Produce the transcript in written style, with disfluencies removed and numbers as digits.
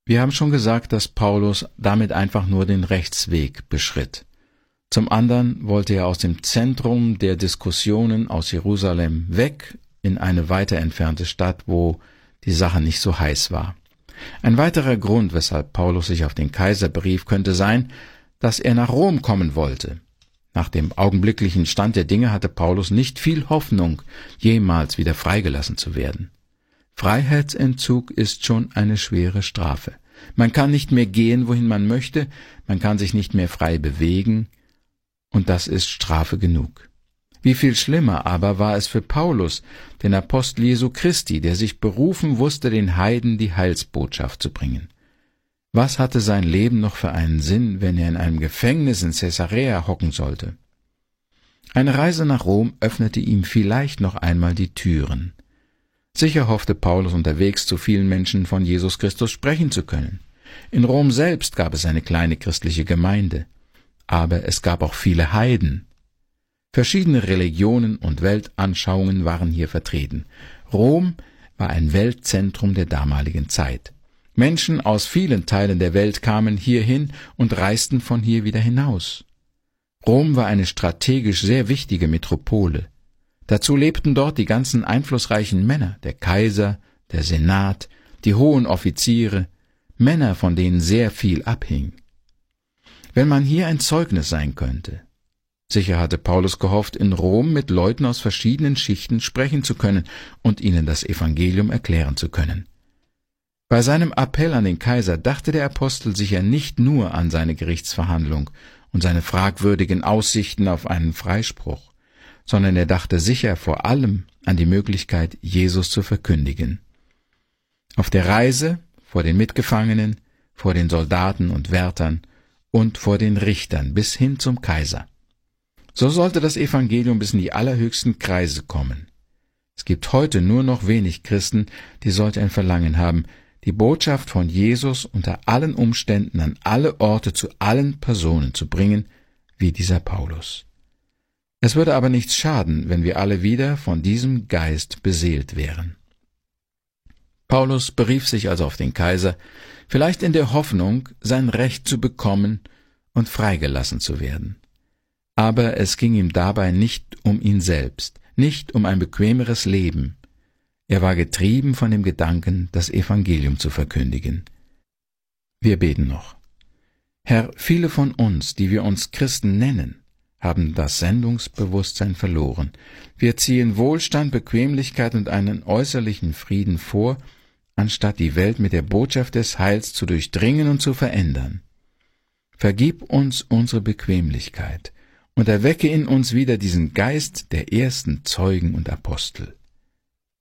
Wir haben schon gesagt, dass Paulus damit einfach nur den Rechtsweg beschritt. Zum anderen wollte er aus dem Zentrum der Diskussionen aus Jerusalem weg in eine weiter entfernte Stadt, wo die Sache nicht so heiß war. Ein weiterer Grund, weshalb Paulus sich auf den Kaiser berief, könnte sein, dass er nach Rom kommen wollte. Nach dem augenblicklichen Stand der Dinge hatte Paulus nicht viel Hoffnung, jemals wieder freigelassen zu werden. Freiheitsentzug ist schon eine schwere Strafe. Man kann nicht mehr gehen, wohin man möchte, man kann sich nicht mehr frei bewegen, und das ist Strafe genug. Wie viel schlimmer aber war es für Paulus, den Apostel Jesu Christi, der sich berufen wusste, den Heiden die Heilsbotschaft zu bringen. Was hatte sein Leben noch für einen Sinn, wenn er in einem Gefängnis in Caesarea hocken sollte? Eine Reise nach Rom öffnete ihm vielleicht noch einmal die Türen. Sicher hoffte Paulus unterwegs zu vielen Menschen von Jesus Christus sprechen zu können. In Rom selbst gab es eine kleine christliche Gemeinde, aber es gab auch viele Heiden. Verschiedene Religionen und Weltanschauungen waren hier vertreten. Rom war ein Weltzentrum der damaligen Zeit. Menschen aus vielen Teilen der Welt kamen hierhin und reisten von hier wieder hinaus. Rom war eine strategisch sehr wichtige Metropole. Dazu lebten dort die ganzen einflussreichen Männer, der Kaiser, der Senat, die hohen Offiziere, Männer, von denen sehr viel abhing. Wenn man hier ein Zeugnis sein könnte. Sicher hatte Paulus gehofft, in Rom mit Leuten aus verschiedenen Schichten sprechen zu können und ihnen das Evangelium erklären zu können. Bei seinem Appell an den Kaiser dachte der Apostel sicher nicht nur an seine Gerichtsverhandlung und seine fragwürdigen Aussichten auf einen Freispruch, sondern er dachte sicher vor allem an die Möglichkeit, Jesus zu verkündigen. Auf der Reise, vor den Mitgefangenen, vor den Soldaten und Wärtern und vor den Richtern bis hin zum Kaiser. So sollte das Evangelium bis in die allerhöchsten Kreise kommen. Es gibt heute nur noch wenig Christen, die solch ein Verlangen haben, die Botschaft von Jesus unter allen Umständen an alle Orte zu allen Personen zu bringen, wie dieser Paulus. Es würde aber nichts schaden, wenn wir alle wieder von diesem Geist beseelt wären. Paulus berief sich also auf den Kaiser, vielleicht in der Hoffnung, sein Recht zu bekommen und freigelassen zu werden. Aber es ging ihm dabei nicht um ihn selbst, nicht um ein bequemeres Leben. Er war getrieben von dem Gedanken, das Evangelium zu verkündigen. Wir beten noch. Herr, viele von uns, die wir uns Christen nennen, haben das Sendungsbewusstsein verloren. Wir ziehen Wohlstand, Bequemlichkeit und einen äußerlichen Frieden vor, anstatt die Welt mit der Botschaft des Heils zu durchdringen und zu verändern. Vergib uns unsere Bequemlichkeit und erwecke in uns wieder diesen Geist der ersten Zeugen und Apostel.